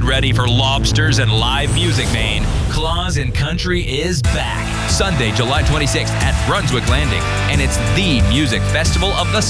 Get ready for lobsters and live music, Maine. Claws and Country is back. Sunday, July 26th at Brunswick Landing. And it's the music festival of the